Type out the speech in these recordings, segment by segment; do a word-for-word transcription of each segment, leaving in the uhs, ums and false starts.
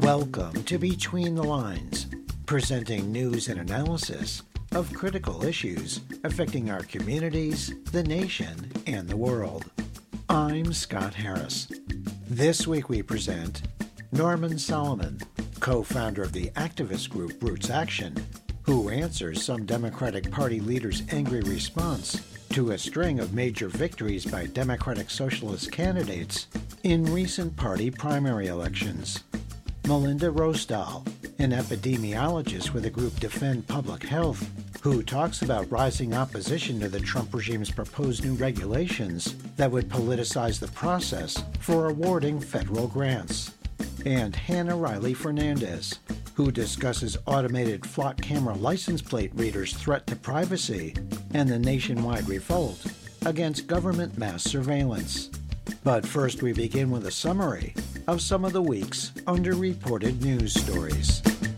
Welcome to Between the Lines, presenting news and analysis of critical issues affecting our communities, the nation, and the world. I'm Scott Harris. This week we present Norman Solomon, co-founder of the activist group Roots Action, who answers some Democratic Party leaders' angry response to a string of major victories by Democratic Socialist candidates in recent party primary elections. Melinda Rosedal, an epidemiologist with the group Defend Public Health, who talks about rising opposition to the Trump regime's proposed new regulations that would politicize the process for awarding federal grants. And Hannah Riley Fernandez, who discusses automated flock camera license plate readers' threat to privacy and the nationwide revolt against government mass surveillance. But first we begin with a summary of some of the week's underreported news stories.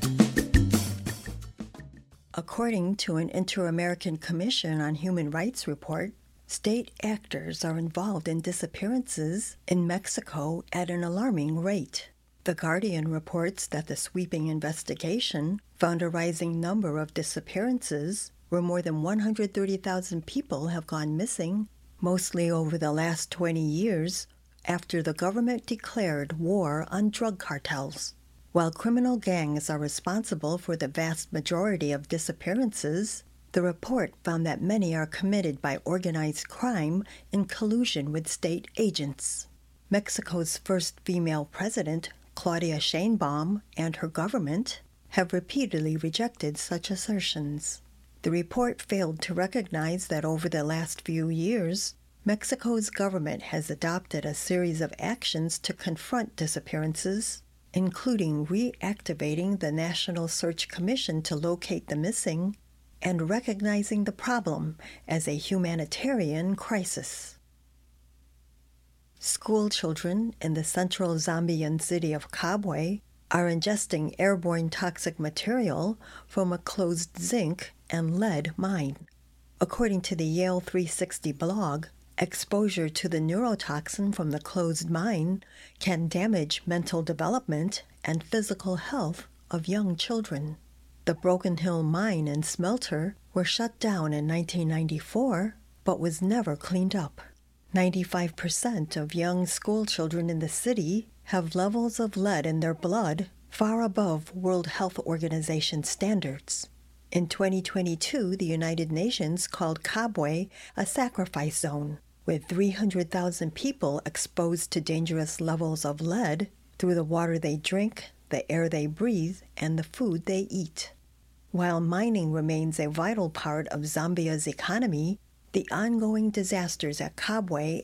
According to an Inter-American Commission on Human Rights report, state actors are involved in disappearances in Mexico at an alarming rate. The Guardian reports that the sweeping investigation found a rising number of disappearances where more than one hundred thirty thousand people have gone missing, mostly over the last twenty years, after the government declared war on drug cartels. While criminal gangs are responsible for the vast majority of disappearances, the report found that many are committed by organized crime in collusion with state agents. Mexico's first female president, Claudia Sheinbaum, and her government have repeatedly rejected such assertions. The report failed to recognize that over the last few years, Mexico's government has adopted a series of actions to confront disappearances, including reactivating the National Search Commission to locate the missing and recognizing the problem as a humanitarian crisis. School children in the central Zambian city of Kabwe are ingesting airborne toxic material from a closed zinc and lead mine. According to the Yale three sixty blog, exposure to the neurotoxin from the closed mine can damage mental development and physical health of young children. The Broken Hill mine and smelter were shut down in nineteen ninety-four, but was never cleaned up. ninety-five percent of young school children in the city have levels of lead in their blood far above World Health Organization standards. In twenty twenty-two, the United Nations called Kabwe a sacrifice zone, with three hundred thousand people exposed to dangerous levels of lead through the water they drink, the air they breathe, and the food they eat. While mining remains a vital part of Zambia's economy, the ongoing disasters at Kabwe